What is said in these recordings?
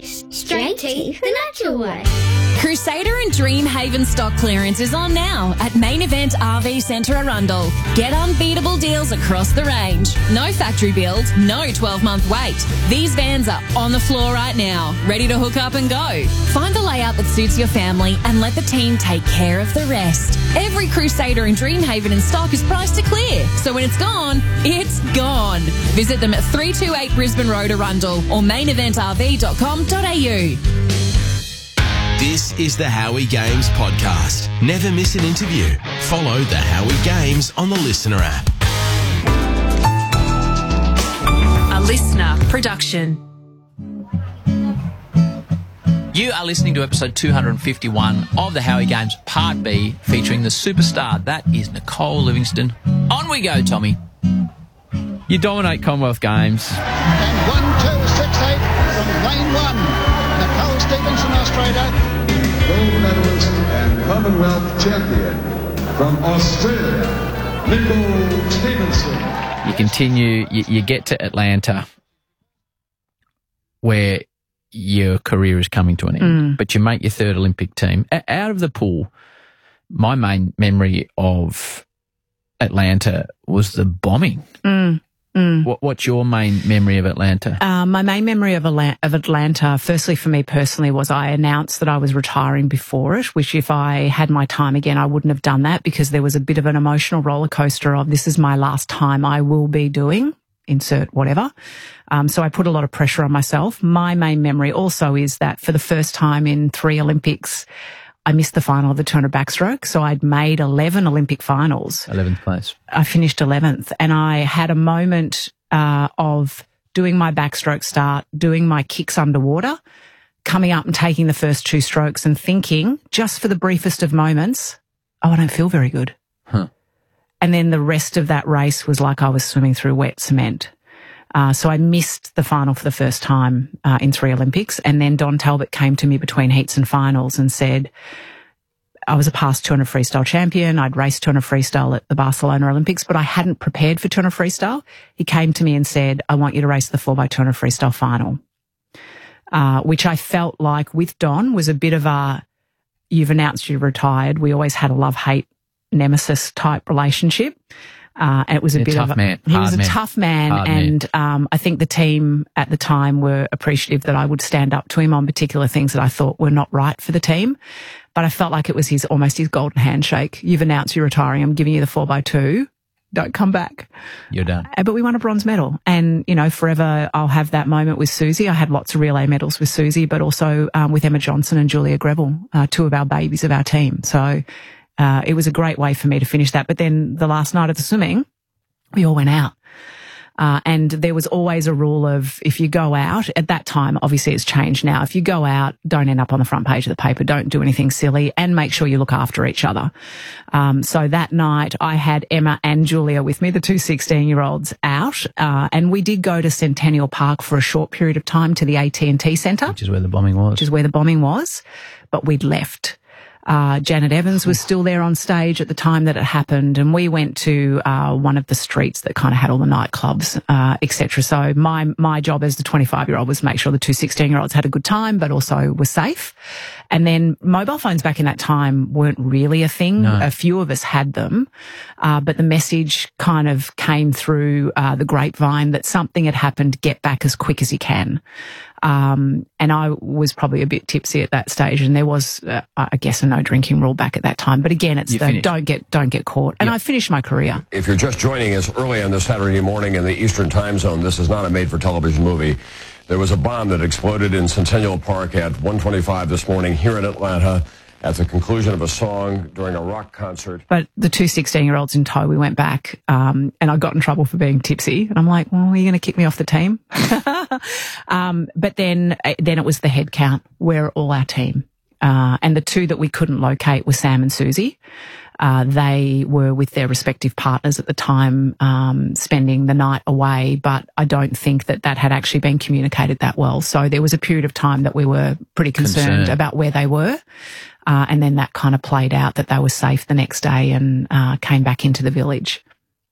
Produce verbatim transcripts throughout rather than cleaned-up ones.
choice. Straight teeth the natural way. Crusader and Dreamhaven stock clearance is on now at Main Event R V Centre Arundel. Get unbeatable deals across the range. No factory build, no twelve-month wait. These vans are on the floor right now, ready to hook up and go. Find the layout that suits your family and let the team take care of the rest. Every Crusader and Dreamhaven in stock is priced to clear, so when it's gone, it's gone. Visit them at three two eight Brisbane Road, Arundel, or main event r v dot com dot a u. This is the Howie Games podcast. Never miss an interview. Follow the Howie Games on the Listener app. A Listener production. You are listening to episode two hundred fifty-one of the Howie Games Part B, featuring the superstar. That is Nicole Livingstone. On we go, Tommy. You dominate Commonwealth Games. And one, two, six, eight from lane one. Nicole Stevenson, Australia. Gold medalist and Commonwealth champion from Australia, Nicole Stevenson. You continue, you, you get to Atlanta where your career is coming to an end, Mm. but you make your third Olympic team. A- out of the pool, my main memory of Atlanta was the bombing. Mm. Mm. What, what's your main memory of Atlanta? Uh, my main memory of, Ala- of Atlanta, firstly for me personally, was I announced that I was retiring before it, which if I had my time again, I wouldn't have done that because there was a bit of an emotional roller coaster of this is my last time I will be doing, insert whatever. Um, so I put a lot of pressure on myself. My main memory also is that for the first time in three Olympics, I missed the final of the two hundred backstroke. So I'd made eleven Olympic finals. eleventh place. I finished eleventh and I had a moment uh, of doing my backstroke start, doing my kicks underwater, coming up and taking the first two strokes and thinking, just for the briefest of moments, oh, I don't feel very good. Huh. And then the rest of that race was like I was swimming through wet cement. Uh, so I missed the final for the first time uh, in three Olympics. And then Don Talbot came to me between heats and finals and said, I was a past two hundred freestyle champion. I'd raced two hundred freestyle at the Barcelona Olympics, but I hadn't prepared for two hundred freestyle. He came to me and said, I want you to race the four by two hundred freestyle final, uh, which I felt like with Don was a bit of a, you've announced you're retired. We always had a love-hate nemesis type relationship. Uh, and it was a Yeah, bit tough of a, man. he Hard was a man. tough man. Hard and, um, I think the team at the time were appreciative that I would stand up to him on particular things that I thought were not right for the team. But I felt like it was his, almost his golden handshake. You've announced you're retiring. I'm giving you the four by two. Don't come back. You're done. Uh, But we won a bronze medal. And, you know, forever I'll have that moment with Susie. I had lots of relay medals with Susie, but also, um, with Emma Johnson and Julia Greville, uh, two of our babies of our team. So, uh, it was a great way for me to finish that. But then the last night of the swimming, we all went out. Uh, and there was always a rule of if you go out, at that time, obviously it's changed now, if you go out, don't end up on the front page of the paper, don't do anything silly, and make sure you look after each other. Um, so that night I had Emma and Julia with me, the two sixteen-year-olds out, uh, and we did go to Centennial Park for a short period of time to the A T and T Centre. Which is where the bombing was. Which is where the bombing was, but we'd left. Uh, Janet Evans was still there on stage at the time that it happened, and we went to uh, one of the streets that kind of had all the nightclubs, uh, et cetera. So my my job as the twenty-five-year-old was to make sure the two sixteen-year-olds had a good time, but also were safe. And then mobile phones back in that time weren't really a thing. No. A few of us had them, uh, but the message kind of came through uh, the grapevine that something had happened. Get back as quick as you can. Um, and I was probably a bit tipsy at that stage, and there was, uh, I guess, a no drinking rule back at that time. But again, it's You the finished. don't get don't get caught. And Yep. I finished my career. If you're just joining us early on this Saturday morning in the Eastern Time Zone, this is not a made-for-television movie. There was a bomb that exploded in Centennial Park at one twenty-five this morning here in Atlanta at the conclusion of a song during a rock concert. But the two sixteen-year-olds in tow, we went back, um, and I got in trouble for being tipsy. And I'm like, well, are you going to kick me off the team? um, but then, then it was the head count. We're all our team. Uh, and the two that we couldn't locate were Sam and Susie. Uh, they were with their respective partners at the time, um, spending the night away, but I don't think that that had actually been communicated that well. So there was a period of time that we were pretty concerned, Concerned. about where they were. Uh, and then that kind of played out that they were safe the next day and uh, came back into the village.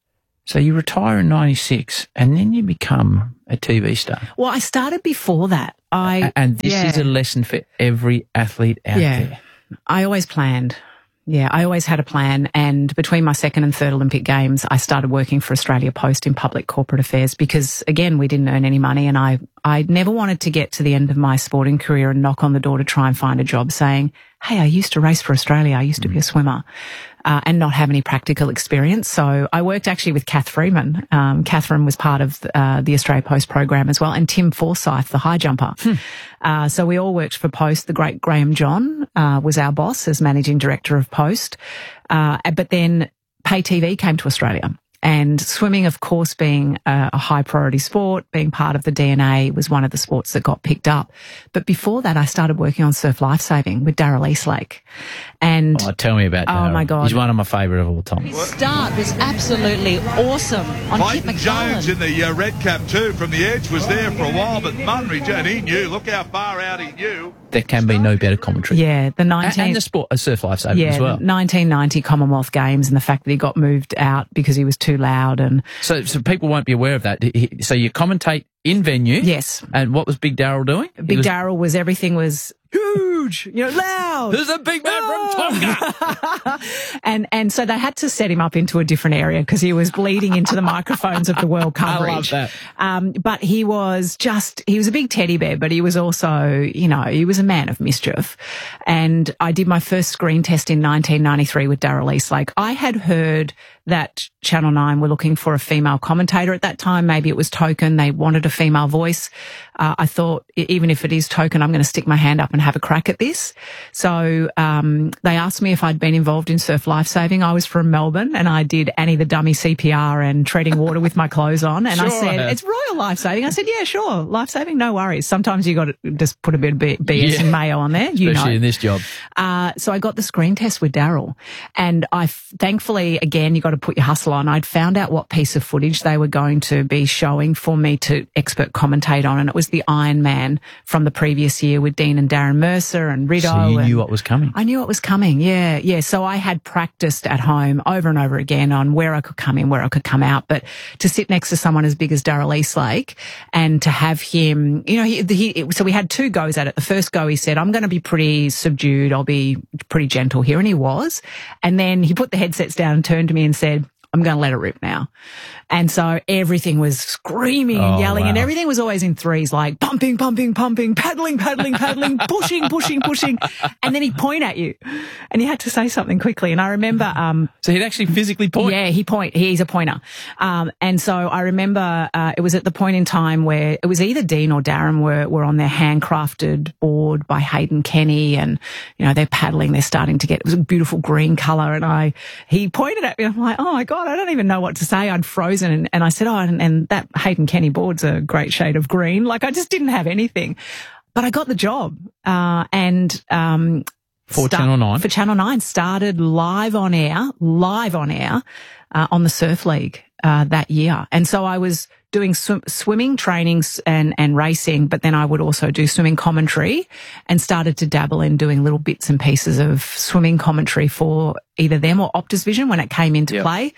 So you retire in ninety-six and then you become a T V star. Well, I started before that. I And this yeah. is a lesson for every athlete out yeah. there. I always planned. Yeah, I always had a plan, and between my second and third Olympic Games, I started working for Australia Post in public corporate affairs because, again, we didn't earn any money, and I, I never wanted to get to the end of my sporting career and knock on the door to try and find a job saying, hey, I used to race for Australia, I used to be a swimmer, uh, and not have any practical experience. So I worked actually with Kath Freeman. Um, Catherine was part of uh, the Australia Post program as well, and Tim Forsyth, the high jumper. Hmm. Uh, so we all worked for Post. The great Graham John uh, was our boss as managing director of Post. Uh, but then pay T V came to Australia. And swimming, of course, being a, a high priority sport, being part of the D N A, was one of the sports that got picked up. But before that, I started working on surf lifesaving with Darryl Eastlake. And oh, tell me about Darryl. Oh my God, he's one of my favourite of all time. His start was absolutely awesome. On Clayton Jones in the uh, red cap too from the edge was there for a while, but Munry, and he knew. Look how far out he knew. There can be no better commentary. Yeah, the nineteen and, and the sport, a surf lifesaving yeah, as well. the nineteen ninety Commonwealth Games, and the fact that he got moved out because he was too loud, and so so people won't be aware of that. So you commentate in venue. Yes. And what was Big Darryl doing? Big was, Darryl was everything was huge, you know, loud. There's a big man oh. from Tonga. and and so they had to set him up into a different area because he was bleeding into the microphones of the world coverage. I love that. Um, but he was just, he was a big teddy bear, but he was also, you know, he was a man of mischief. And I did my first screen test in nineteen ninety-three with Darryl Eastlake. I had heard that Channel nine were looking for a female commentator at that time. Maybe it was Token. They wanted a female voice. Uh, I thought, even if it is Token, I'm going to stick my hand up and have a crack at this. So um, they asked me if I'd been involved in surf lifesaving. I was from Melbourne, and I did Annie the Dummy C P R and treading water with my clothes on. And sure I said, I it's Royal Lifesaving. I said, yeah, sure, lifesaving, no worries. Sometimes you got to just put a bit of B S yeah. and mayo on there, you especially know. in this job. Uh, so I got the screen test with Darryl, and I thankfully, again, you got to put your hustle on. I'd found out what piece of footage they were going to be showing for me to expert commentate on, and it was the Iron Man from the previous year with Dean and Darren Mercer and Rideau. So you and knew what was coming. I knew what was coming, yeah, yeah. So I had practiced at home over and over again on where I could come in, where I could come out, but to sit next to someone as big as Darryl Eastlake and to have him, you know, he, he, so we had two goes at it. The first go, he said, I'm going to be pretty subdued, I'll be pretty gentle here, and he was. And then he put the headsets down and turned to me and said, I'm going to let it rip now. And so everything was screaming and oh, yelling, wow. and everything was always in threes, like pumping, pumping, pumping, paddling, paddling, paddling, pushing, pushing, pushing. And then he'd point at you and you had to say something quickly. And I remember, um, so he'd actually physically point. Yeah, he point, he's a pointer. Um, and so I remember, uh, it was at the point in time where it was either Dean or Darren were, were on their handcrafted board by Hayden Kenny, and, you know, they're paddling, they're starting to get, it was a beautiful green color. And I, he pointed at me, I'm like, oh my God, I don't even know what to say. I'd frozen, and, and I said, oh, and, and that Hayden Kenny board's a great shade of green. Like, I just didn't have anything, but I got the job. Uh, and, um, for start, Channel nine, for Channel nine, started live on air, live on air, uh, on the Surf League, uh, that year. And so I was doing sw- swimming trainings and, and racing, but then I would also do swimming commentary, and started to dabble in doing little bits and pieces of swimming commentary for either them or Optus Vision when it came into yep. play.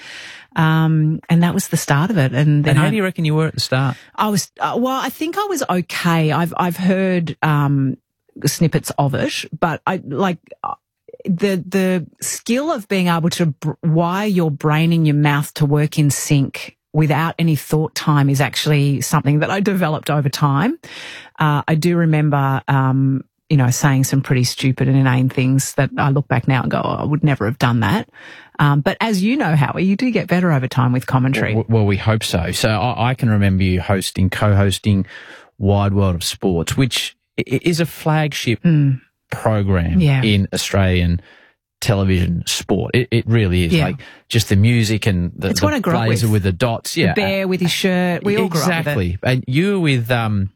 Um, and that was the start of it. And then and how I, do you reckon you were at the start? I was, uh, well, I think I was okay. I've, I've heard, um, snippets of it, but I like, uh, the, the skill of being able to br- wire your brain and your mouth to work in sync without any thought time is actually something that I developed over time. Uh, I do remember, um, you know, saying some pretty stupid and inane things that I look back now and go, oh, I would never have done that. Um, but as you know, Howie, you do get better over time with commentary. Well, well we hope so. So I, I can remember you hosting, co-hosting Wide World of Sports, which is a flagship mm. program yeah. in Australian television sport. It, it really is. Yeah. Like just the music and the, it's the what I grew up blazer with. with the dots. Yeah. The bear with his shirt. We all grew up with it. Exactly. And you were with, um,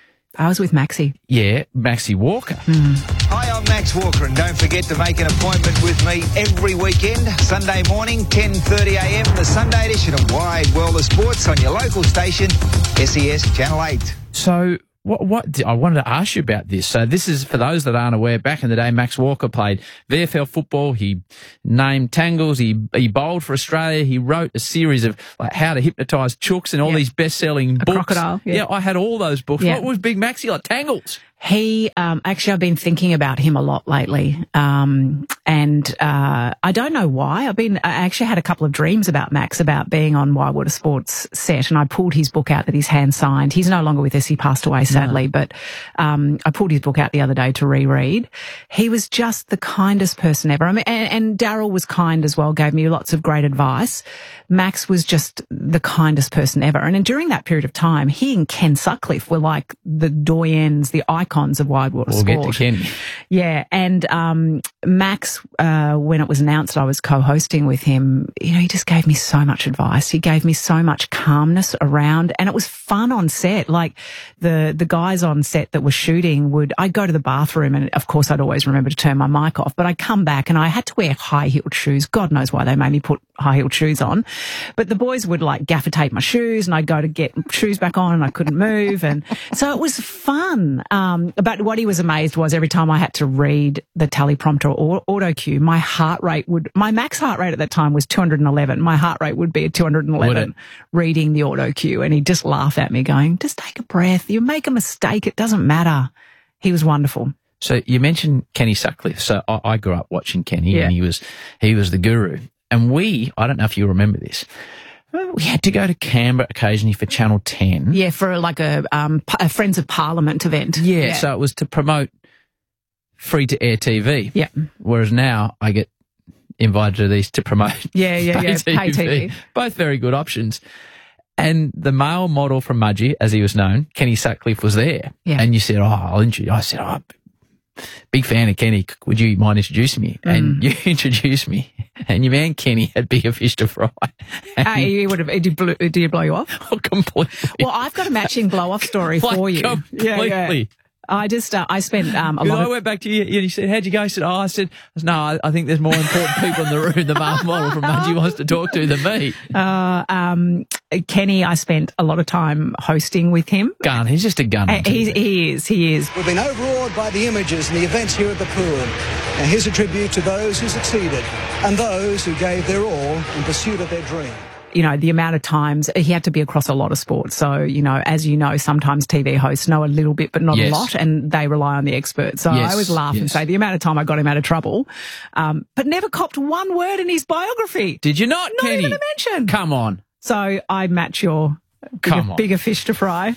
I was with Maxie. Yeah, Maxie Walker. Mm. Hi, I'm Max Walker, and don't forget to make an appointment with me every weekend, Sunday morning, ten thirty a m, the Sunday edition of Wide World of Sports on your local station, S E S Channel eight. So What, what, I wanted to ask you about this. So this is, for those that aren't aware, back in the day, Max Walker played V F L football. He named tangles. He, he bowled for Australia. He wrote a series of like how to hypnotise chooks and all Yeah. these best-selling A books. crocodile, yeah. yeah, I had all those books. Yeah. What was Big Maxie like? Tangles. He, um, actually, I've been thinking about him a lot lately. Um, and, uh, I don't know why. I've been, I actually had a couple of dreams about Max, about being on Wirewater Sports set, and I pulled his book out that he's hand signed. He's no longer with us. He passed away, sadly, no. but, um, I pulled his book out the other day to reread. He was just the kindest person ever. I mean, and, and Daryl was kind as well, gave me lots of great advice. Max was just the kindest person ever. And during that period of time, he and Ken Sutcliffe were like the doyens, the icons of Wirewater We'll Sport. get to Kenny. Yeah. And, um, Max, uh, when it was announced that I was co-hosting with him, you know, he just gave me so much advice. He gave me so much calmness around, and it was fun on set. Like the, the guys on set that were shooting would, I'd go to the bathroom, and of course I'd always remember to turn my mic off, but I'd come back and I had to wear high-heeled shoes. God knows why they made me put high-heeled shoes on. But the boys would like gaffer tape my shoes, and I'd go to get shoes back on and I couldn't move. And so it was fun. Um, but what he was amazed was every time I had to read the teleprompter or auto cue, my heart rate would, my max heart rate at that time was two hundred eleven. My heart rate would be at two hundred eleven reading the auto cue. And he'd just laugh at me going, just take a breath. You make a mistake. It doesn't matter. He was wonderful. So you mentioned Kenny Sutcliffe. So I, I grew up watching Kenny, Yeah. and he was, he was the guru. And we, I don't know if you remember this, we had to go to Canberra occasionally for Channel ten. Yeah, for like a, um, a Friends of Parliament event. Yeah, so it was to promote free-to-air T V. Yeah. Whereas now I get invited to these to promote Yeah, yeah, pay yeah, T V. pay T V. Both very good options. And the male model from Mudgee, as he was known, Kenny Sutcliffe, was there. Yeah. And you said, oh, I'll introduce. I said, oh, big fan of Kenny. Would you mind introducing me? Mm. And you introduced me. And your man Kenny had bigger fish to fry. Uh, he would have, did, he blow, did he blow you off? Oh, completely. Well, I've got a matching blow off story Like, for you. completely. Yeah, yeah. I just, uh, I spent um, a Because lot I of... went back to you and you said, how'd you go? I said, oh, I said, I said no, I, I think there's more important people in the room the male model from Mudgee wants to talk to than me. Uh, um, Kenny, I spent a lot of time hosting with him. Gun, he's just a gun. Uh, he's, he is, he is. We've been overawed by the images and the events here at the pool. And here's a tribute to those who succeeded and those who gave their all in pursuit of their dream. You know, the amount of times he had to be across a lot of sports. So, you know, as you know, sometimes T V hosts know a little bit, but not Yes. a lot, and they rely on the experts. So Yes, I always laugh and yes. say the amount of time I got him out of trouble, um, but never copped one word in his biography. Did you not, Not Kenny? even a mention. Come on. So I match your bigger, Come on. bigger fish to fry.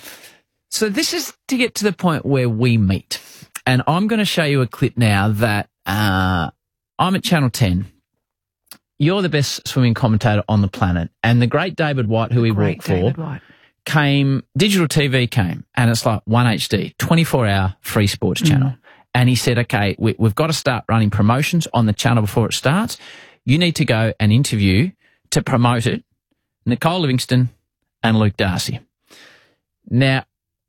So this is to get to the point where we meet. And I'm going to show you a clip now that uh, I'm at Channel ten. You're the best swimming commentator on the planet. And the great David White, who we Great worked for, David White. came, digital T V came, and it's like one H D, twenty-four hour free sports channel. And he said, okay, we, we've got to start running promotions on the channel before it starts. You need to go and interview to promote it Nicole Livingston and Luke Darcy. Now,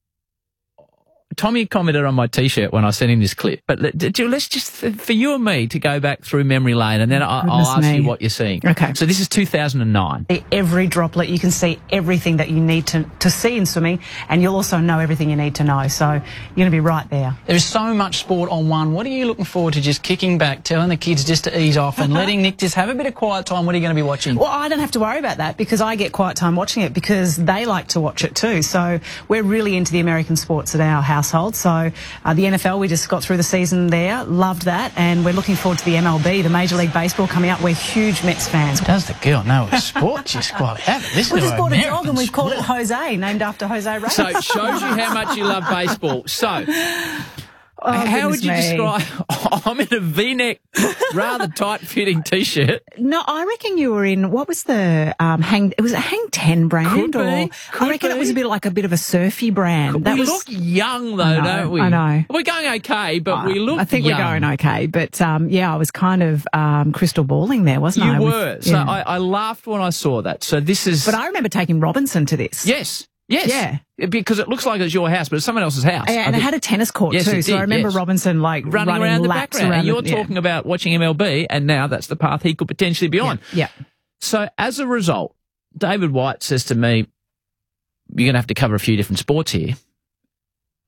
Tommy commented on my T-shirt when I sent him this clip, but let, let's just, for you and me to go back through memory lane, and then I, I'll Goodness ask me. you what you're seeing. Okay. So this is two thousand nine. Every droplet, you can see everything that you need to, to see in swimming, and you'll also know everything you need to know. So you're going to be right there. There's so much sport on one. What are you looking forward to, just kicking back, telling the kids just to ease off and letting Nick just have a bit of quiet time? What are you going to be watching? Well, I don't have to worry about that because I get quiet time watching it because they like to watch it too. So we're really into the American sports at our household. So uh, the N F L, we just got through the season there, loved that, and we're looking forward to the M L B, the Major League Baseball coming up. We're huge Mets fans. Does the girl know her sport? Just quite have it. Listen We to just her bought a American dog and we've called it sport. Jose, named after Jose Reyes. So it shows you how much you love baseball. So, Oh, how would goodness you me. describe? I'm in a V-neck, rather tight-fitting T-shirt. No, I reckon you were in, what was the, um, Hang, it was a Hang ten brand? Could or be, could I reckon be. it was a bit like a bit of a surfy brand. That we was, look young, though, I know, don't we? I know. We're going okay, but we look I think young. we're going okay. But, um, yeah, I was kind of, um, crystal balling there, wasn't You I? With- were. So yeah. I, I laughed when I saw that. So this is... But I remember taking Robinson to this. Yes. Yes. Yeah. Because it looks like it's your house, but it's someone else's house. Yeah, and I it think- had a tennis court Yes, too. it So I did, remember yes. Robinson like running, running around the laps background. around And you're the, yeah. talking about watching M L B, and now that's the path he could potentially be on. Yeah. So as a result, David White says to me, you're going to have to cover a few different sports here.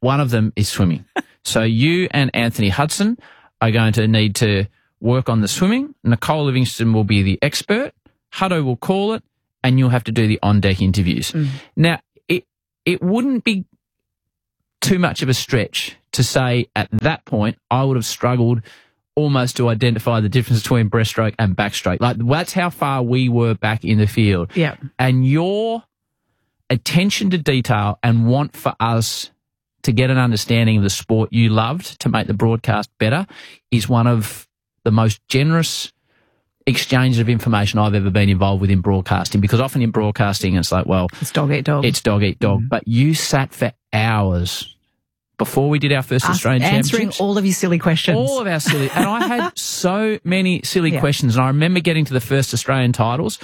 one of them is swimming. So you and Anthony Hudson are going to need to work on the swimming. Nicole Livingston will be the expert. Hutto will call it, and you'll have to do the on-deck interviews. Mm. Now, it it wouldn't be too much of a stretch to say at that point I would have struggled almost to identify the difference between breaststroke and backstroke. Like, that's how far we were back in the field. Yeah. And your attention to detail and want for us to get an understanding of the sport you loved to make the broadcast better is one of the most generous exchanges of information I've ever been involved with in broadcasting, because often in broadcasting it's like, well, it's dog eat dog. It's dog eat dog. Mm. But you sat for hours before we did our first Us Australian answering Championships. all of your silly questions. All of our silly. And I had so many silly yeah. questions. And I remember getting to the first Australian titles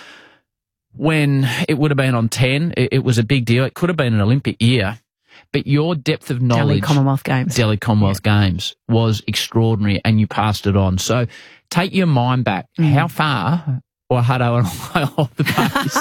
when it would have been on ten. It, it was a big deal. It could have been an Olympic year. But your depth of knowledge... Delhi Commonwealth Games. Delhi Commonwealth yeah. Games was extraordinary, and you passed it on. So take your mind back. Mm. How far... or Hutto and I off the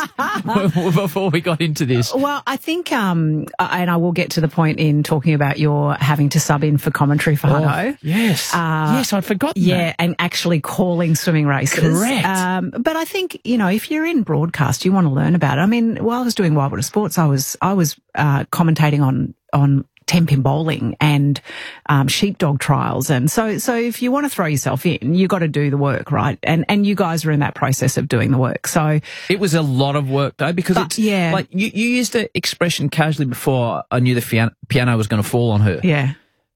pace before we got into this? Well, I think, um, and I will get to the point in talking about your having to sub in for commentary for oh, Hutto. Yes. Uh, yes, I'd forgotten Yeah, that. and actually calling swimming races. Correct. Um, but I think, you know, if you're in broadcast, you want to learn about it. I mean, while I was doing Wild Water Sports, I was, I was, uh, commentating on, on, ten-pin bowling and um, sheepdog trials. And so so if you want to throw yourself in, you got to do the work, right? And and you guys are in that process of doing the work. So it was a lot of work, though, because but, it's yeah. like you, you used the expression casually before I knew the piano, piano was going to fall on her. Yeah.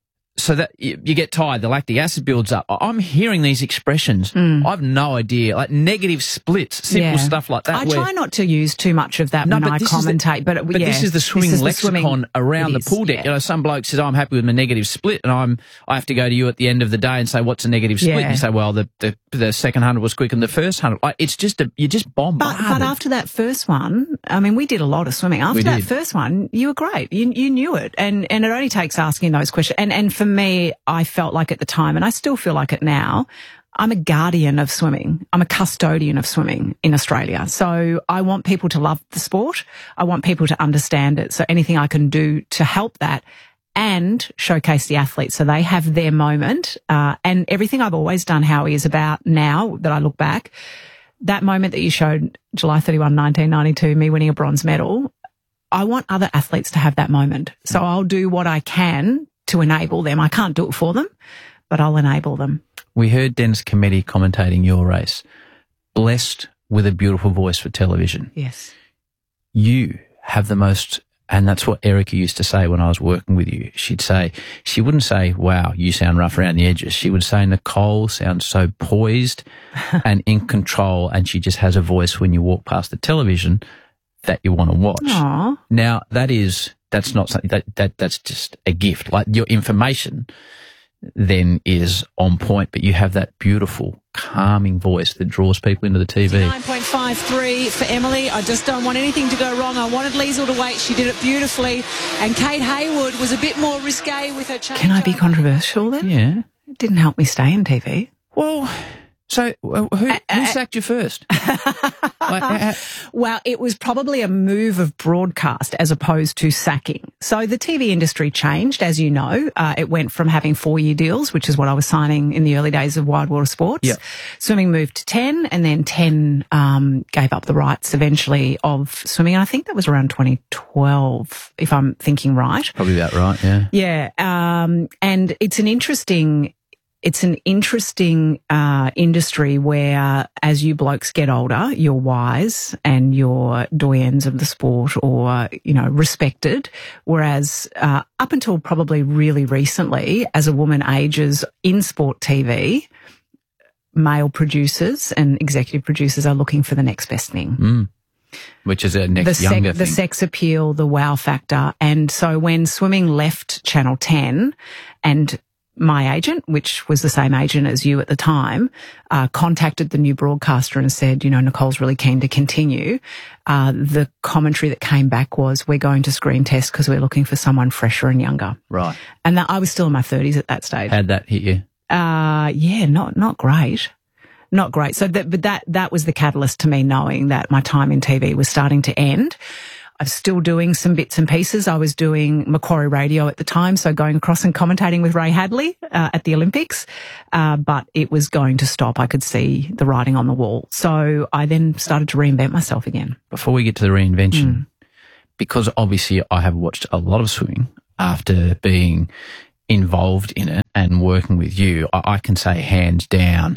So that you, you get tired, the lactic acid builds up. I'm hearing these expressions. Mm. I've no idea, like negative splits, simple yeah. stuff like that. I where, try not to use too much of that no, when I commentate, the, but, but yeah, this is the swimming is lexicon the swimming, around the is, pool deck. Yeah. You know, some bloke says, oh, "I'm happy with my negative split," and I'm I have to go to you at the end of the day and say, "What's a negative split?" Yeah. And you say, "Well, the, the the second hundred was quicker than the first hundred." Like, it's just a you just bombarded. But, but after that first one, I mean, we did a lot of swimming. After we that did. first one, you were great. You you knew it, and and it only takes asking those questions. And and for me, I felt like at the time, and I still feel like it now, I'm a guardian of swimming. I'm a custodian of swimming in Australia. So I want people to love the sport. I want people to understand it. So anything I can do to help that and showcase the athletes so they have their moment. Uh, and everything I've always done, Howie, is about now that I look back, that moment that you showed July thirty-first, nineteen ninety-two, me winning a bronze medal, I want other athletes to have that moment. So I'll do what I can to enable them. I can't do it for them, but I'll enable them. We heard Dennis Cometti commentating your race. Blessed with a beautiful voice for television. Yes. You have the most, and that's what Erica used to say when I was working with you. She'd say, she wouldn't say, wow, you sound rough around the edges. She would say, Nicole sounds so poised and in control, and she just has a voice when you walk past the television that you want to watch. Aww. Now, that is, that's not something, that, that that's just a gift. Like, your information then is on point, but you have that beautiful, calming voice that draws people into the T V. nine point five three for Emily. I just don't want anything to go wrong. I wanted Liesl to wait. She did it beautifully. And Kate Haywood was a bit more risque with her change. Can I be controversial then? Yeah. It didn't help me stay in T V. Well, so uh, who, uh, who sacked you first? like, uh, well, it was probably a move of broadcast as opposed to sacking. So the T V industry changed, as you know. Uh, it went from having four-year deals, which is what I was signing in the early days of Wild Water Sports. Yep. Swimming moved to ten, and then ten um, gave up the rights eventually of swimming. And I think that was around twenty twelve, if I'm thinking right. Probably about right, yeah. Yeah, um, and it's an interesting... It's an interesting uh, industry where, as you blokes get older, you're wise and you're doyens of the sport, or, you know, respected. Whereas uh, up until probably really recently, as a woman ages in sport T V, male producers and executive producers are looking for the next best thing. Mm. Which is a next the younger sec- The thing. sex appeal, the wow factor. And so when swimming left Channel ten, and my agent, which was the same agent as you at the time, uh, contacted the new broadcaster and said, you know, Nicole's really keen to continue. Uh, the commentary that came back was, we're going to screen test because we're looking for someone fresher and younger. Right. And that, I was still in my thirties at that stage. How'd that hit you? Uh, yeah, not, not great. Not great. So that, but that, that was the catalyst to me knowing that my time in T V was starting to end. I'm still doing some bits and pieces. I was doing Macquarie Radio at the time, so going across and commentating with Ray Hadley uh, at the Olympics, uh, but it was going to stop. I could see the writing on the wall. So I then started to reinvent myself again. Before we get to the reinvention, mm. because obviously I have watched a lot of swimming after being involved in it and working with you, I, I can say hands down,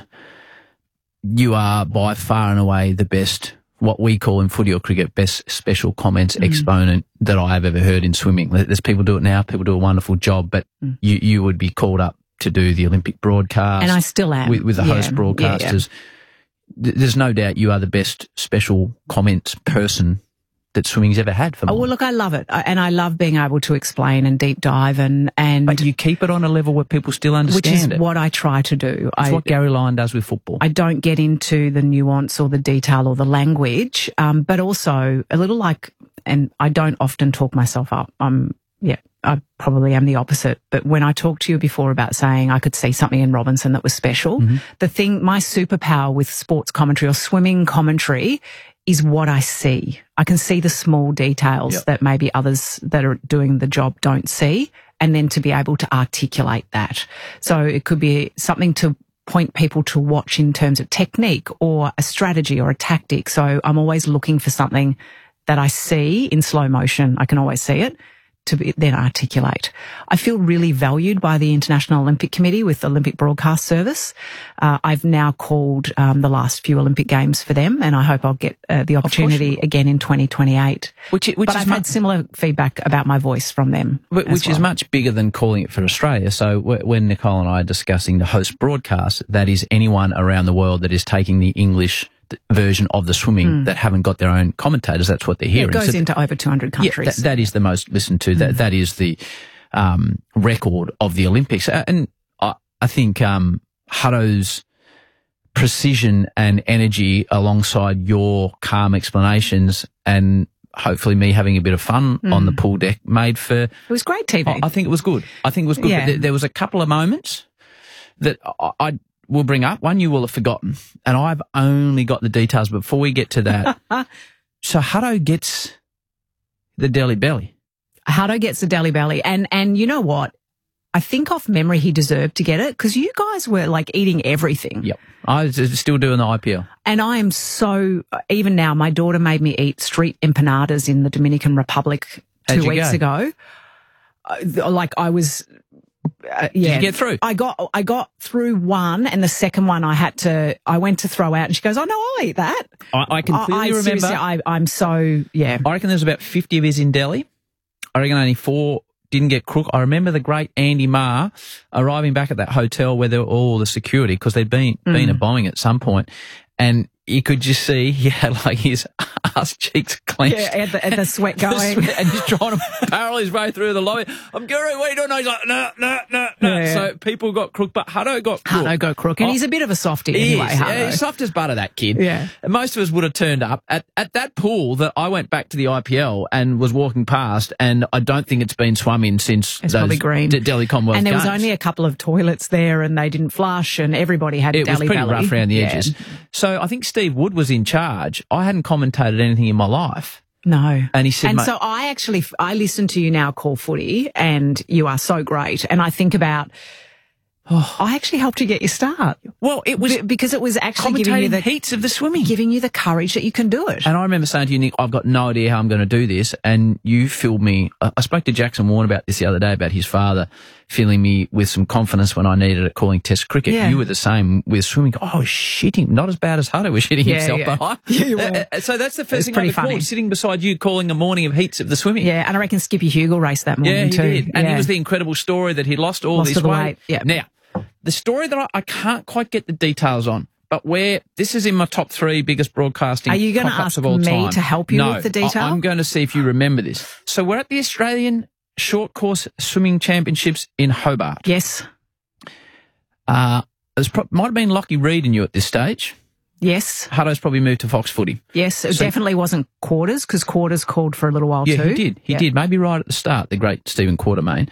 you are by far and away the best, what we call in footy or cricket, best special comments mm. exponent that I have ever heard in swimming. There's people do it now, people do a wonderful job, but mm. you, you would be called up to do the Olympic broadcast. And I still am. With, with the yeah. host broadcasters. Yeah, yeah. There's no doubt you are the best special comments person that swimming's ever had for me. Oh, well, look, I love it. And I love being able to explain and deep dive and... and but you keep it on a level where people still understand which is it. what I try to do. It's I, what Gary Lyon does with football. I don't get into the nuance or the detail or the language, um, but also a little like... And I don't often talk myself up. I'm, yeah, I probably am the opposite. But when I talked to you before about saying I could see something in Robinson that was special, mm-hmm. the thing, my superpower with sports commentary or swimming commentary is what I see. I can see the small details yep. that maybe others that are doing the job don't see, and then to be able to articulate that. So it could be something to point people to watch in terms of technique or a strategy or a tactic. So I'm always looking for something that I see in slow motion. I can always see it, to be, then articulate. I feel really valued by the International Olympic Committee with Olympic Broadcast Service. Uh, I've now called um, the last few Olympic Games for them, and I hope I'll get uh, the opportunity again in twenty twenty-eight. Which, which but is I've had similar feedback about my voice from them. Which well. is much bigger than calling it for Australia. So when Nicole and I are discussing the host broadcast, that is anyone around the world that is taking the English version of the swimming mm. that haven't got their own commentators. That's what they're hearing. Yeah, it goes so into over two hundred countries. Yeah, that, that is the most listened to. Mm. That That is the um, record of the Olympics. And I, I think um, Hutto's precision and energy alongside your calm explanations and hopefully me having a bit of fun mm. on the pool deck made for... It was great T V. I, I think it was good. I think it was good. Yeah. But there, there was a couple of moments that I... I will bring up. One you will have forgotten, and I've only got the details. But before we get to that, so Hutto gets the Delhi belly. Hutto gets the Delhi belly, and and you know what? I think off memory he deserved to get it because you guys were like eating everything. Yep, I was still doing the I P L, and I am so even now. My daughter made me eat street empanadas in the Dominican Republic two weeks go? ago. Uh, like I was. Uh, yeah. Did you get through? I got I got through one, and the second one I had to. I went to throw out, and she goes, "Oh no, I'll eat that." I, I can clearly I, I remember. I, I'm so yeah. I reckon there's about fifty of us in Delhi. I reckon only four didn't get crook. I remember the great Andy Marr arriving back at that hotel where there were all the security because they'd been mm. been a bombing at some point, and you could just see he had like his ass cheeks clenched. Yeah, and the, and the sweat going. the sweat, and he's trying to barrel his way through the lobby. I'm Gary, what are you doing? And he's like, no, no, no, no. Yeah. So people got crook, but Hutto got crook. Hutto got crook. And oh, he's a bit of a softie anyway, is, Hutto. Yeah, he's soft as butter, that kid. Yeah. And most of us would have turned up at, at that pool that I went back to the I P L and was walking past, and I don't think it's been swum in since it's those probably green. D- Delhi Commonwealth And there was Games. only a couple of toilets there, and they didn't flush, and everybody had it Delhi was pretty belly. rough around the yeah. edges. So I think Steve Wood was in charge. I hadn't commentated anything in my life. No. And he said, and mate, so I actually, I listen to you now call footy, and you are so great. And I think about, oh, I actually helped you get your start. Well, it was Be- because it was actually giving you the heats of the swimming, giving you the courage that you can do it. And I remember saying to you, Nick, I've got no idea how I'm going to do this. And you filled me. I spoke to Jackson Warne about this the other day about his father filling me with some confidence when I needed it calling Test cricket. Yeah. You were the same with swimming. Oh, I was shitting. Not as bad as Hutto was shitting Yeah, himself. yeah. But I, Yeah, you were. Uh, so that's the first thing I pretty recalled, funny. sitting beside you calling a morning of heats of the swimming. Yeah, and I reckon Skippy Hugel raced that morning Yeah, he too. did. And yeah. it was the incredible story that he lost all Lost this all the weight. weight, yeah. Now, the story that I, I can't quite get the details on, but where this is in my top three biggest broadcasting Are you going to cock-ups ask of all me time. to help you no, with the detail? I, I'm going to see if you remember this. So we're at the Australian Short Course Swimming Championships in Hobart. Yes. Uh, it was pro- might have been Lockie Reed and you at this stage. Yes. Hutto's probably moved to Fox Footy. Yes, it So- definitely wasn't Quarters, because Quarters called for a little while Yeah, too. he did. He Yeah. did. Maybe right at the start, the great Stephen Quartermain.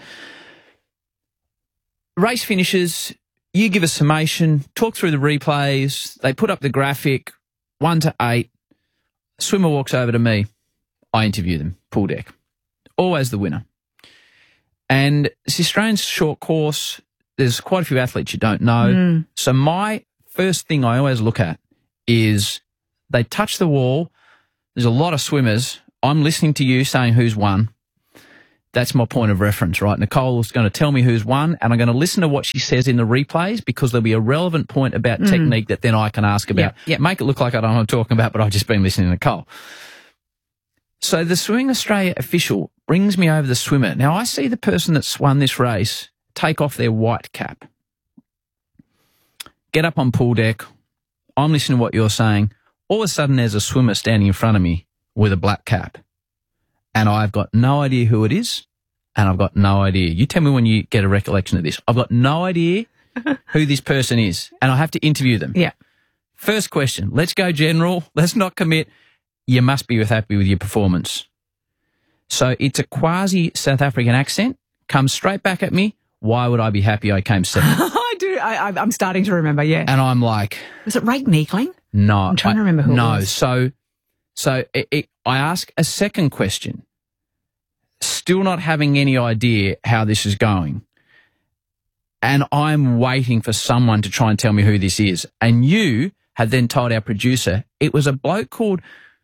Race finishes. You give a summation, talk through the replays. They put up the graphic, one to eight. Swimmer walks over to me. I interview them, pool deck. Always the winner. And it's the Australian short course. There's quite a few athletes you don't know. Mm. So my first thing I always look at is they touch the wall. There's a lot of swimmers. I'm listening to you saying who's won. That's my point of reference, right? Nicole's going to tell me who's won, and I'm going to listen to what she says in the replays because there'll be a relevant point about Mm. technique that then I can ask about. Yep, yep. Make it look like I don't know what I'm talking about, but I've just been listening to Nicole. So the Swimming Australia official brings me over the swimmer. Now, I see the person that's won this race take off their white cap, get up on pool deck. I'm listening to what you're saying. All of a sudden, there's a swimmer standing in front of me with a black cap. And I've got no idea who it is, and I've got no idea. You tell me when you get a recollection of this. I've got no idea who this person is, and I have to interview them. Yeah. First question, let's go general. Let's not commit. You must be happy with your performance. So it's a quasi-South African accent, comes straight back at me. Why would I be happy I came second? I do. I, I- I'm starting to remember, yeah. And I'm like... Was it Rake Neekling? No. I'm trying I- to remember who No, it was. so, so it, it, I ask a second question, still not having any idea how this is going. And I'm waiting for someone to try and tell me who this is. And you had then told our producer it was a bloke called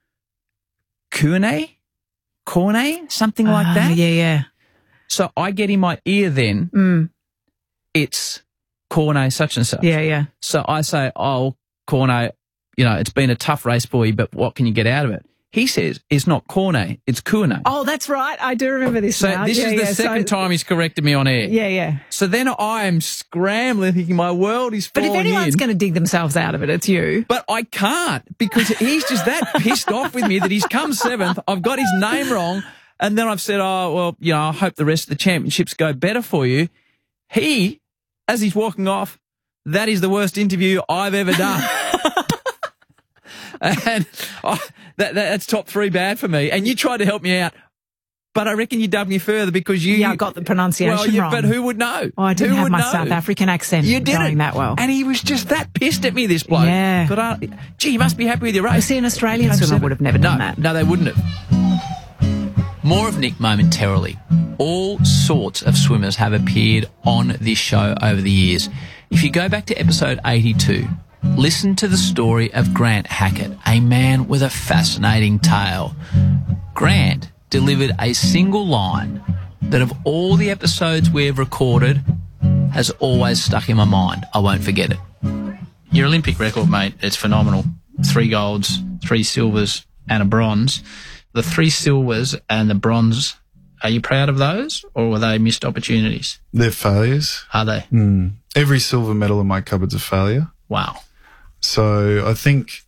Kune, Corne, something like Ah, that. Yeah, yeah. So I get in my ear then, Mm. it's Corne such and such. Yeah, yeah. So I say, oh, Corne, you know, it's been a tough race for you, but what can you get out of it? He says it's not Corne, it's Kuone. Oh, that's right. I do remember this So now. this Yeah, is the yeah. second So- time he's corrected me on air. Yeah, yeah. So then I am scrambling, thinking my world is But falling if anyone's in. going to dig themselves out of it, it's you. But I can't because he's just that pissed off with me that he's come seventh. I've got his name wrong. And then I've said, oh, well, you know, I hope the rest of the championships go better for you. He, as he's walking off, that is the worst interview I've ever done. and oh, that, that, that's top three bad for me. And you tried to help me out. But I reckon you dubbed me further because you... Yeah, I got the pronunciation well, you, wrong. But who would know? Oh, I didn't who have would my know? South African accent You didn't. going that well. And he was just that pissed at me, this bloke. Yeah. But I, gee, you must be happy with your race. You see, an Australian Came swimmer seventh. would have never no, done that. No, they wouldn't have. More of Nick momentarily. All sorts of swimmers have appeared on this show over the years. If you go back to episode eighty-two, listen to the story of Grant Hackett, a man with a fascinating tale. Grant delivered a single line that of all the episodes we've recorded has always stuck in my mind. I won't forget it. Your Olympic record, mate, it's phenomenal. Three golds, three silvers and a bronze. The three silvers and the bronze, are you proud of those or were they missed opportunities? They're failures. Are they? Mm. Every silver medal in my cupboard's a failure. Wow. So I think...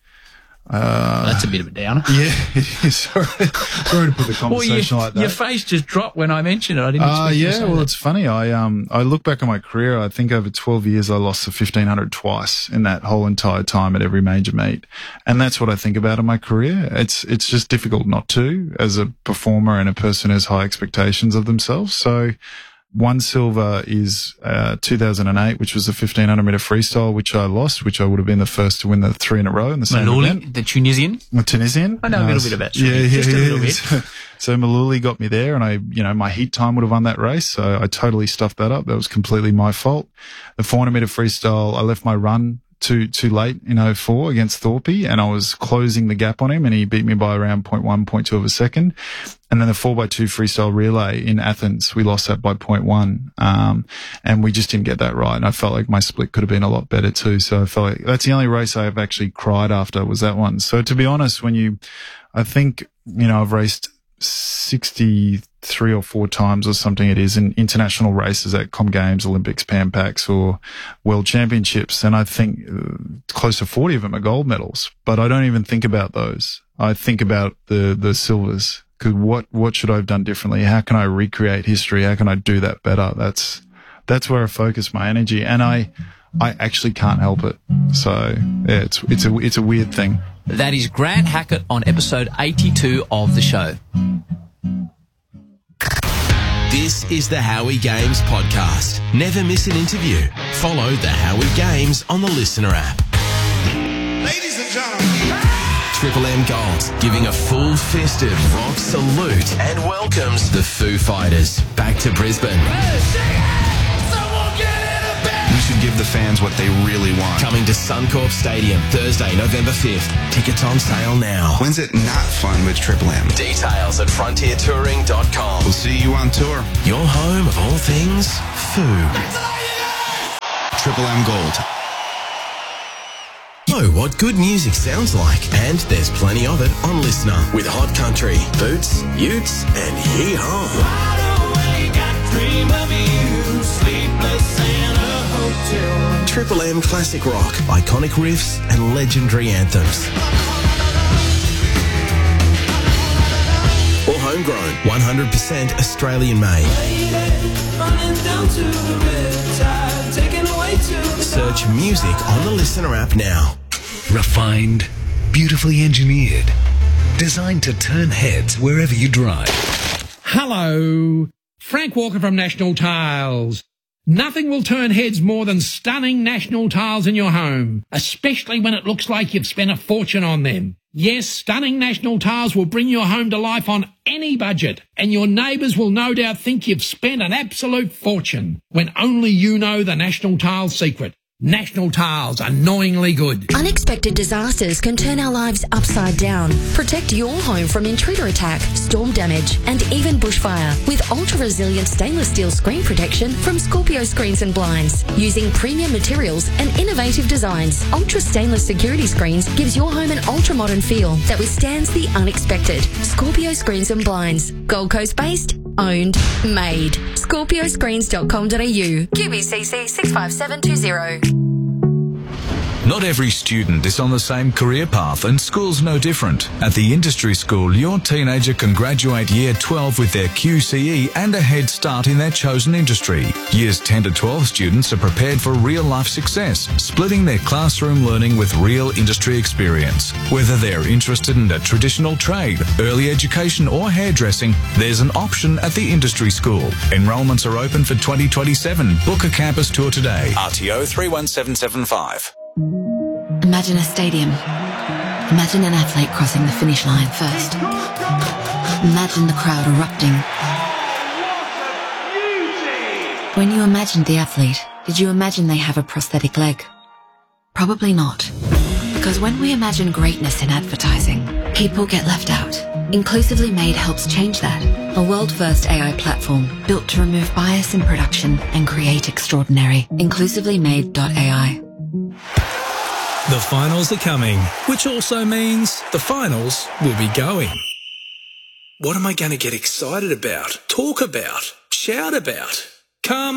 Uh, That's a bit of a downer. Yeah, it is. Sorry, sorry to put the conversation well, you, like that. your face just dropped when I mentioned it. I didn't Uh, expect you to yeah, say well, that. it's funny. I um I look back on my career. I think over twelve years, I lost the fifteen hundred twice in that whole entire time at every major meet, and that's what I think about in my career. It's it's just difficult not to, as a performer and a person who has high expectations of themselves. So. One silver is uh, two thousand eight, which was the fifteen hundred meter freestyle, which I lost, which I would have been the first to win the three in a row in the same event. Maluli, the Tunisian. The Tunisian. I know a Uh, little bit about yeah, swimming, yeah, just a yeah. little bit. So, so Maluli got me there, and I, you know, my heat time would have won that race, so I totally stuffed that up. That was completely my fault. The four hundred meter freestyle, I left my run too too late in oh four against Thorpe, and I was closing the gap on him, and he beat me by around zero point one, zero point two of a second. And then the four by two freestyle relay in Athens, we lost that by zero point one, um, and we just didn't get that right. And I felt like my split could have been a lot better too. So I felt like that's the only race I've actually cried after was that one. So to be honest, when you, I think, you know, I've raced sixty-three or four times or something it is in international races at Com Games, Olympics, Pan Pacs or World Championships. And I think uh, close to forty of them are gold medals, but I don't even think about those. I think about the, the silvers. Cause what, what should I have done differently? How can I recreate history? How can I do that better? That's, that's where I focus my energy, and I, I actually can't help it. So yeah, it's, it's a, it's a weird thing. That is Grant Hackett on episode eighty-two of the show. This is the Howie Games podcast. Never miss an interview. Follow the Howie Games on the Listener app. Ladies and gentlemen, Triple M Gold, giving a full-fisted rock salute and welcomes the Foo Fighters back to Brisbane. We should give the fans what they really want. Coming to Suncorp Stadium, Thursday, November fifth. Tickets on sale now. When's it not fun with Triple M? Details at frontier touring dot com. We'll see you on tour. Your home of all things Foo. Triple M Gold. Know what good music sounds like, and there's plenty of it on Listener with Hot Country, Boots, Utes, and Yee-Haw. Triple M Classic Rock, iconic riffs and legendary anthems. Or homegrown, one hundred percent Australian made. Search music on the Listener app now. Refined, beautifully engineered, designed to turn heads wherever you drive. Hello, Frank Walker from National Tiles. Nothing will turn heads more than stunning National Tiles in your home, especially when it looks like you've spent a fortune on them. Yes, stunning National Tiles will bring your home to life on any budget, and your neighbours will no doubt think you've spent an absolute fortune, when only you know the National Tiles secret. National Tiles, annoyingly good. Unexpected disasters can turn our lives upside down. Protect your home from intruder attack, storm damage, and even bushfire with ultra-resilient stainless steel screen protection from Scorpio Screens and Blinds. Using premium materials and innovative designs, Ultra Stainless Security Screens gives your home an ultra-modern feel that withstands the unexpected. Scorpio Screens and Blinds. Gold Coast based, owned, made. scorpio screens dot com dot a u. Q B C C six five seven two zero. Not every student is on the same career path, and school's no different. At the Industry School, your teenager can graduate Year twelve with their Q C E and a head start in their chosen industry. Years ten to twelve students are prepared for real-life success, splitting their classroom learning with real industry experience. Whether they're interested in a traditional trade, early education or hairdressing, there's an option at the Industry School. Enrolments are open for twenty twenty-seven. Book a campus tour today. R T O three one seven seven five. Imagine a stadium. Imagine an athlete crossing the finish line first. Imagine the crowd erupting. When you imagined the athlete, did you imagine they have a prosthetic leg? Probably not. Because when we imagine greatness in advertising, people get left out. Inclusively Made helps change that. A world-first A I platform built to remove bias in production and create extraordinary. inclusively made dot A I. The finals are coming, which also means the finals will be going. What am I going to get excited about, talk about, shout about? Come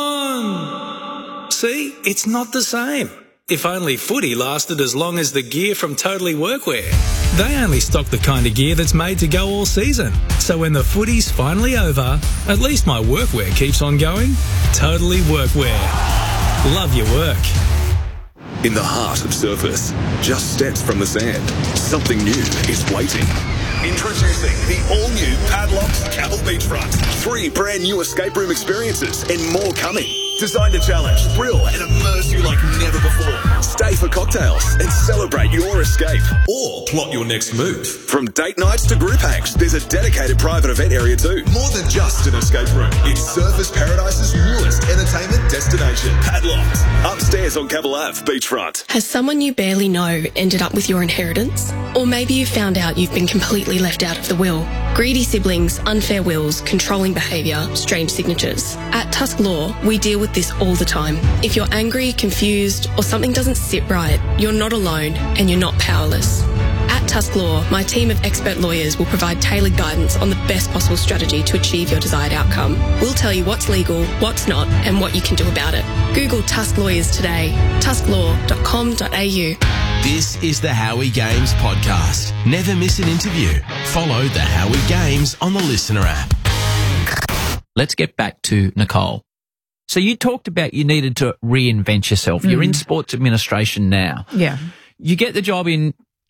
on! See, it's not the same. If only footy lasted as long as the gear from Totally Workwear. They only stock the kind of gear that's made to go all season. So when the footy's finally over, at least my workwear keeps on going. Totally Workwear. Love your work. In the heart of surface, just steps from the sand, something new is waiting. Introducing the all-new Padlocks Cavill Beachfront. Three brand new escape room experiences and more coming. Designed to challenge, thrill and immerse you like never before. Stay for cocktails and celebrate your escape. Or plot your next move. From date nights to group hangs, there's a dedicated private event area too. More than just an escape room. It's Surfers Paradise's newest entertainment destination. Padlocks. Upstairs on Cavill Ave, Beachfront. Has someone you barely know ended up with your inheritance? Or maybe you found out you've been completely left out of the will. Greedy siblings, unfair wills, controlling behaviour, strange signatures. At Tusk Law, we deal with this all the time. If you're angry, confused, or something doesn't sit right, you're not alone and you're not powerless. At Tusk Law, my team of expert lawyers will provide tailored guidance on the best possible strategy to achieve your desired outcome. We'll tell you what's legal, what's not, and what you can do about it. Google Tusk Lawyers today. tusk law dot com dot a u. This is the Howie Games podcast. Never miss an interview. Follow the Howie Games on the Listener app. Let's get back to Nicole. So you talked about you needed to reinvent yourself. Mm. You're in sports administration now. Yeah. You get the job in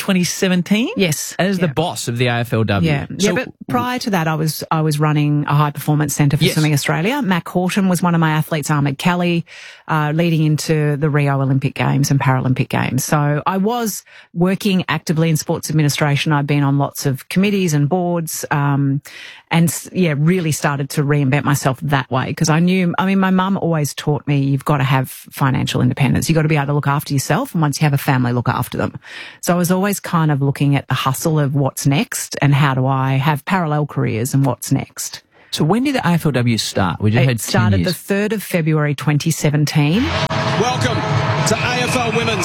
twenty seventeen? Yes. As yeah. the boss of the A F L W. Yeah, So- yeah. But prior to that, I was I was running a high performance centre for Yes. Swimming Australia. Mac Horton was one of my athletes. Ahmed Kelly, uh, leading into the Rio Olympic Games and Paralympic Games. So I was working actively in sports administration. I'd been on lots of committees and boards, um, and s- yeah, really started to reinvent myself that way because I knew. I mean, my mum always taught me you've got to have financial independence. You've got to be able to look after yourself, and once you have a family, look after them. So I was always kind of looking at the hustle of what's next and how do I have parallel careers and what's next. So when did the A F L W start? We just It had ten started years. the third of February twenty seventeen. Welcome to A F L Women's.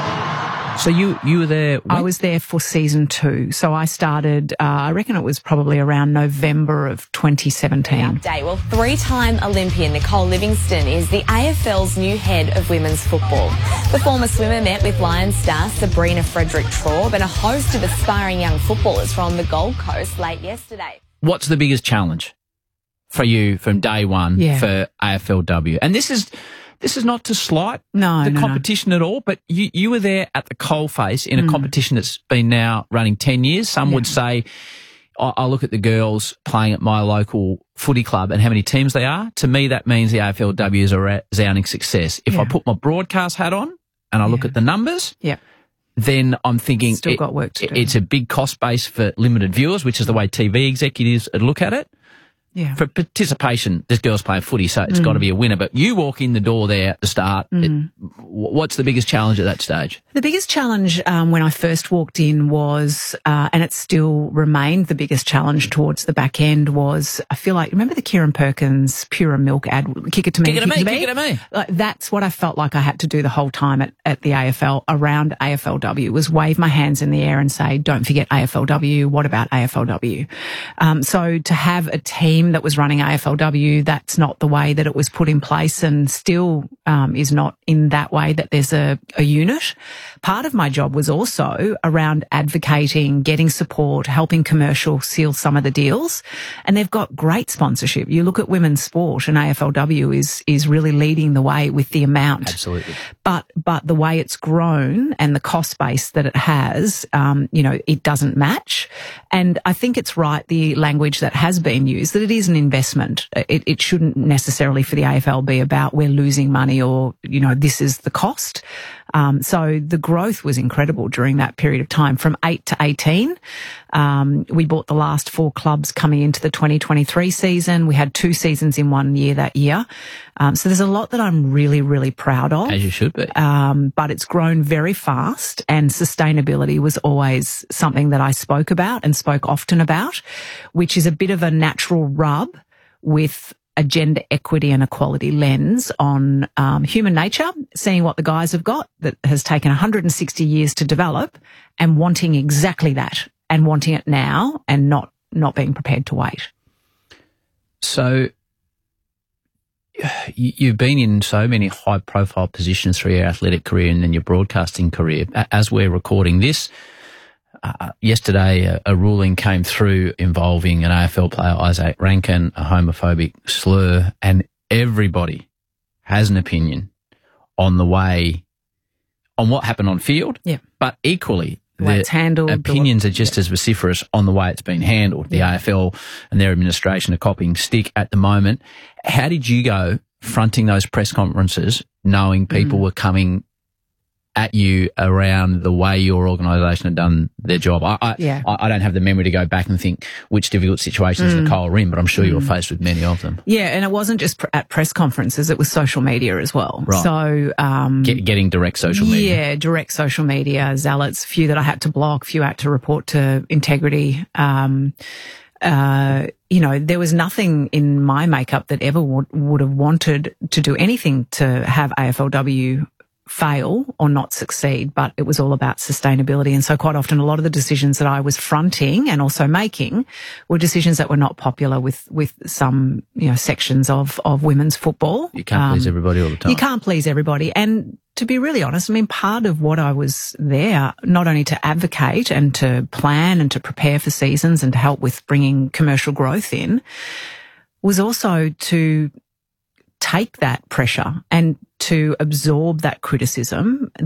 So you you were there. I was there for season two. So I started, uh, I reckon it was probably around November of twenty seventeen. Update. Well, three-time Olympian Nicole Livingston is the A F L's new head of women's football. The former swimmer met with Lions star Sabrina Frederick-Traub and a host of aspiring young footballers from the Gold Coast late yesterday. What's the biggest challenge for you from day one Yeah. for A F L W? And this is this is not to slight no, the no, competition at all, but you, you were there at the coalface in a Mm. competition that's been now running ten years. Some Yeah. would say, I, I look at the girls playing at my local footy club and how many teams they are. To me, that means the A F L W is a resounding success. If I Yeah. put my broadcast hat on and I look at the numbers, Yeah. then I'm thinking Still it- got work to do. it's a big cost base for limited viewers, which is the way T V executives would look at it. Yeah. For participation, this girl's playing footy, so it's Mm. got to be a winner. But you walk in the door there at the start. It, Mm. what's the biggest challenge at that stage? The biggest challenge um, when I first walked in was, uh, and it still remained the biggest challenge towards the back end was, I feel like, remember the Kieran Perkins Pura Milk ad, kick it to me, Kick it to me, kick it to me. Like, that's what I felt like I had to do the whole time at, at the A F L, around A F L W, was wave my hands in the air and say, don't forget A F L W, what about A F L W? Um, so to have a team that was running A F L W, that's not the way that it was put in place and still um, is not in that way that there's a, a unit. Part of my job was also around advocating, getting support, helping commercial seal some of the deals. And they've got great sponsorship. You look at women's sport and A F L W is, is really leading the way with the amount. Absolutely. But, but the way it's grown and the cost base that it has, um, you know, it doesn't match. And I think it's right, the language that has been used, that it is an investment. It, it shouldn't necessarily for the A F L be about we're losing money or, you know, this is the cost. Um, so the growth was incredible during that period of time from eight to eighteen. Um, we bought the last four clubs coming into the twenty twenty-three season. We had two seasons in one year that year. Um, so there's a lot that I'm really, really proud of. As you should be. Um, but it's grown very fast, and sustainability was always something that I spoke about and spoke often about, which is a bit of a natural rub with a gender equity and equality lens on um, human nature, seeing what the guys have got that has taken one hundred sixty years to develop and wanting exactly that and wanting it now and not, not being prepared to wait. So you- you've been in so many high profile positions through your athletic career and then your broadcasting career. A- As we're recording this, uh, yesterday a, a ruling came through involving an A F L player, Isaac Rankin, a homophobic slur, and everybody has an opinion on the way, on what happened on field, yeah. but equally The way the it's handled, the opinions are just as vociferous on the way it's been handled. The A F L and their administration are copying stick at the moment. How did you go fronting those press conferences knowing people Mm. were coming at you around the way your organisation had done their job? I, I, Yeah. I I don't have the memory to go back and think which difficult situations Mm. Nicole were in, but I'm sure you were Mm. faced with many of them. Yeah, and it wasn't just pr- at press conferences, it was social media as well. Right. So, um, Get, getting direct social media. Yeah, direct social media, zealots, few that I had to block, few I had to report to Integrity. Um, uh, you know, there was nothing in my makeup that ever w- would have wanted to do anything to have A F L W fail or not succeed, but it was all about sustainability. And so quite often a lot of the decisions that I was fronting and also making were decisions that were not popular with, with some, you know, sections of, of women's football. You can't please Um, everybody all the time. You can't please everybody. And to be really honest, I mean, part of what I was there, not only to advocate and to plan and to prepare for seasons and to help with bringing commercial growth in, was also to take that pressure and to absorb that criticism that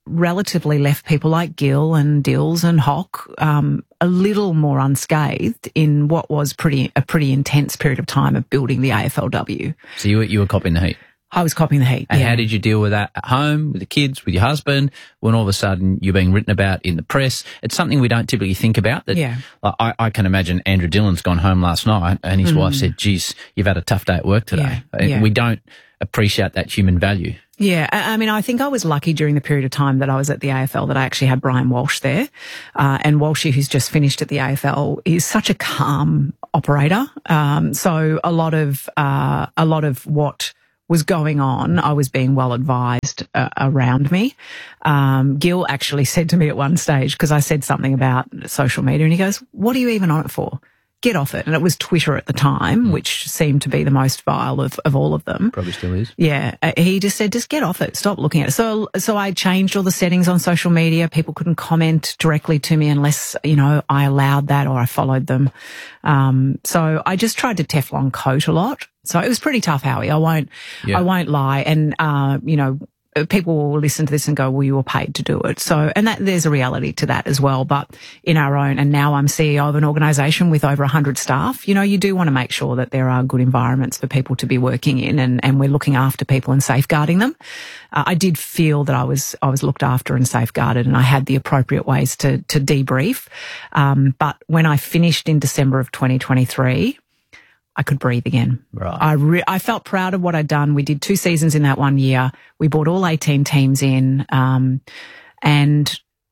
relatively left people like Gill and Dills and Hock um, a little more unscathed in what was pretty a pretty intense period of time of building the A F L W. So you were, you were copying the heat? I was copying the heat, And yeah. how did you deal with that at home, with the kids, with your husband, when all of a sudden you're being written about in the press? It's something we don't typically think about. That Yeah. like, I, I can imagine Andrew Dillon's gone home last night and his Mm. wife said, geez, you've had a tough day at work today. Yeah, yeah. We don't appreciate that human value. Yeah, I I mean, I think I was lucky during the period of time that I was at the A F L that I actually had Brian Walsh there. Uh, and Walshy, who's just finished at the A F L, is such a calm operator. Um, so a lot of, uh, a lot of what was going on, I was being well advised uh, around me. Um, Gil actually said to me at one stage, because I said something about social media, and he goes, "What are you even on it for? Get off it." And it was Twitter at the time, mm. which seemed to be the most vile of, of all of them. Probably still is. Yeah. Uh, he just said, just get off it. Stop looking at it. So, so I changed all the settings on social media. People couldn't comment directly to me unless, you know, I allowed that or I followed them. Um, so I just tried to Teflon coat a lot. So it was pretty tough, Howie. I won't, Yeah. I won't lie. And, uh, you know, people will listen to this and go, well, you were paid to do it. So, and that there's a reality to that as well. But in our own, and now I'm C E O of an organisation with over one hundred staff, you know, you do want to make sure that there are good environments for people to be working in, and, and we're looking after people and safeguarding them. Uh, I did feel that I was, I was looked after and safeguarded, and I had the appropriate ways to, to debrief. Um, but when I finished in December of twenty twenty-three, I could breathe again. Right. I re- I felt proud of what I'd done. We did two seasons in that one year. We brought all eighteen teams in, um, and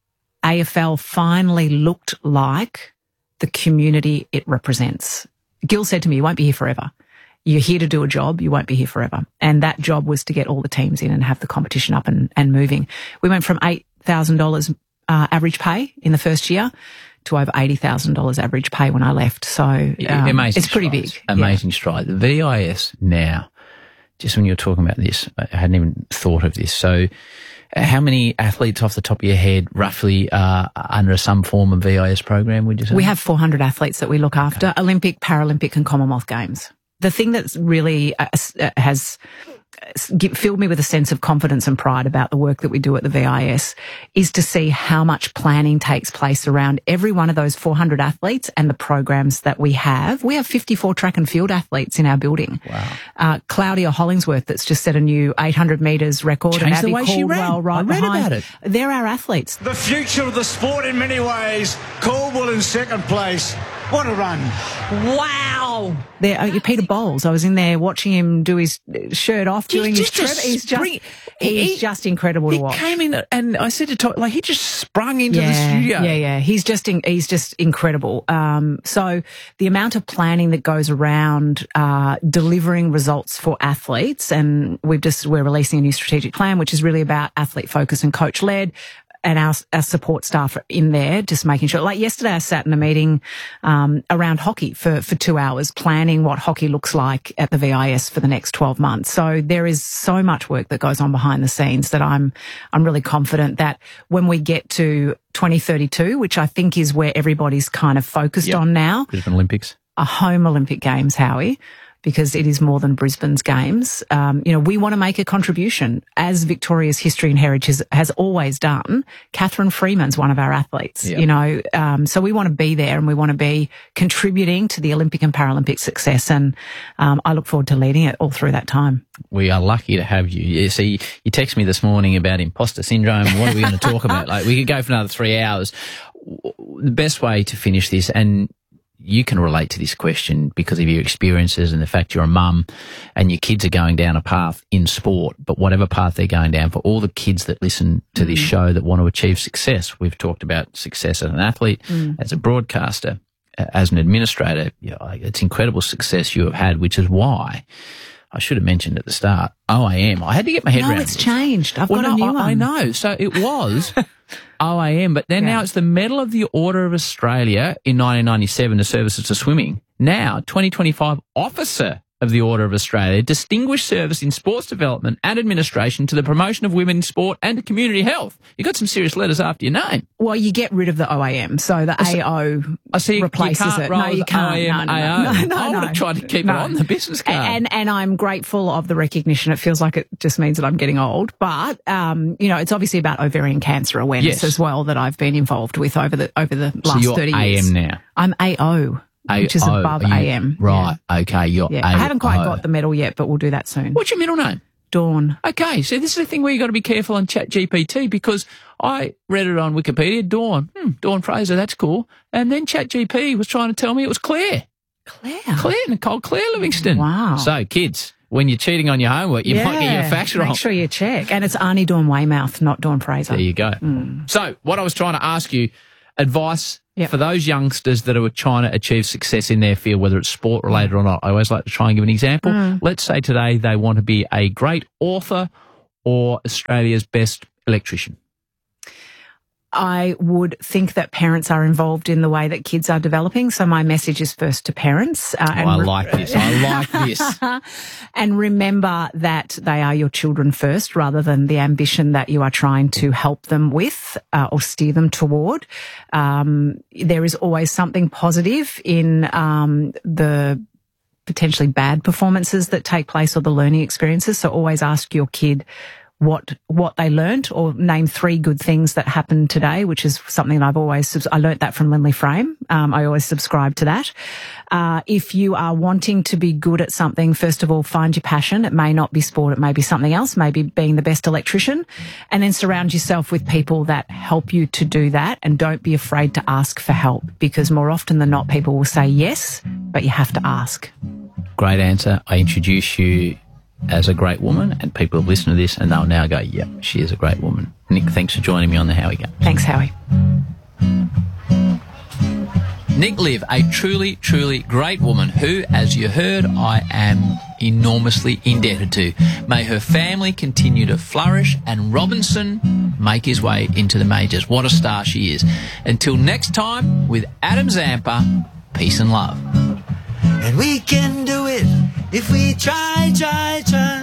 A F L finally looked like the community it represents. Gil said to me, "You won't be here forever. You're here to do a job. You won't be here forever." And that job was to get all the teams in and have the competition up and, and moving. We went from eight thousand dollars uh, average pay in the first year to over eighty thousand dollars average pay when I left. So um, Amazing it's pretty strides. big. Amazing stride. The V I S now, just when you were talking about this, I hadn't even thought of this. So uh, how many athletes off the top of your head roughly are under some form of V I S program, would you say? We have four hundred athletes that we look after, okay. Olympic, Paralympic and Commonwealth Games. The thing that's really uh, has filled me with a sense of confidence and pride about the work that we do at the V I S is to see how much planning takes place around every one of those four hundred athletes and the programs that we have. We have fifty-four track and field athletes in our building. Wow. Uh, Claudia Hollingsworth, that's just set a new eight hundred metres record. Changed and the Abby way she ran. Caldwell right I read behind. about it. They're our athletes. The future of the sport in many ways. Caldwell in second place. What a run. Wow. There, uh, Peter Bowles, I was in there watching him do his shirt off during his trip. He's just, spring- he's he- just incredible He to watch. came in and I said to Todd, like, he just sprung into yeah, the studio. Yeah, yeah. He's just, in, he's just incredible. Um, so the amount of planning that goes around, uh, delivering results for athletes, and we've just, we're releasing a new strategic plan, which is really about athlete focus and coach led. And our, our support staff are in there, just making sure. Like yesterday, I sat in a meeting um, around hockey for, for two hours, planning what hockey looks like at the V I S for the next twelve months. So there is so much work that goes on behind the scenes that I'm I'm really confident that when we get to twenty thirty-two, which I think is where everybody's kind of focused Yep. on now, Brisbane Olympics. a home Olympic Games, Howie, because it is more than Brisbane's Games. Um, you know, we want to make a contribution, as Victoria's history and heritage has, has always done. Catherine Freeman's one of our athletes, Yeah. you know, um, so we want to be there and we want to be contributing to the Olympic and Paralympic success. And um, I look forward to leading it all through that time. We are lucky to have you. You see, you text me this morning about imposter syndrome. What are we going to talk about? Like, we could go for another three hours. The best way to finish this, and you can relate to this question because of your experiences and the fact you're a mum and your kids are going down a path in sport, but whatever path they're going down, for all the kids that listen to this show that want to achieve success, we've talked about success as an athlete, Mm. as a broadcaster, as an administrator. You know, it's incredible success you have had, which is why I should have mentioned at the start, O A M. I had to get my head No, around it's this. changed. I've Well, got a no, new I, I one. know. So it was O A M, but then Yeah. now it's the Medal of the Order of Australia in nineteen ninety-seven to services to swimming. Now, twenty twenty-five Officer of the Order of Australia, distinguished service in sports development and administration to the promotion of women in sport and to community health. You got some serious letters after your name. Well, you get rid of the O A M, so the A O I see replaces you can't it. Roll No, you can't. O A M, no, no, A O. no, no, I would no. have tried to keep no. it on the business card. And and I'm grateful of the recognition. It feels like it just means that I'm getting old, but um, you know, it's obviously about ovarian cancer awareness Yes. as well that I've been involved with over the over the So last you're thirty A M years. now. I'm A O. Which is A O. above Are you- A M. Right, okay, you're Yeah. A O. I haven't quite got the medal yet, but we'll do that soon. What's your middle name? Dawn. Okay, so this is the thing where you got to be careful on ChatGPT because I read it on Wikipedia, Dawn. Hmm, Dawn Fraser, that's cool. And then ChatGPT was trying to tell me it was Claire. Claire? Claire, Nicole Claire Livingston. Wow. So, kids, when you're cheating on your homework, you might get your facts wrong. Make sure you check. And it's Arnie Dawn Weymouth, not Dawn Fraser. There you go. Mm. So, what I was trying to ask you, advice for those youngsters that are trying to achieve success in their field, whether it's sport related or not. I always like to try and give an example. Mm. Let's say today they want to be a great author or Australia's best electrician. I would think that parents are involved in the way that kids are developing. So my message is first to parents. Uh, Oh, I like this. I like this. And remember that they are your children first rather than the ambition that you are trying to help them with uh, or steer them toward. Um, there is always something positive in um, the potentially bad performances that take place or the learning experiences. So always ask your kid what what they learnt or name three good things that happened today, which is something that I've always, I learnt that from Lindley Frame. Um, I always subscribe to that. Uh, if you are wanting to be good at something, first of all, find your passion. It may not be sport. It may be something else, maybe being the best electrician, and then surround yourself with people that help you to do that. And don't be afraid to ask for help because more often than not, people will say yes, but you have to ask. Great answer. I introduce you as a great woman, and people have listened to this and they'll now go, yep, she is a great woman. Nick, thanks for joining me on the Howie Game. Thanks, Howie. Nick Liv, a truly, truly great woman who, as you heard, I am enormously indebted to. May her family continue to flourish and Robinson make his way into the majors. What a star she is. Until next time, with Adam Zampa, peace and love. And we can do it if we try, try, try.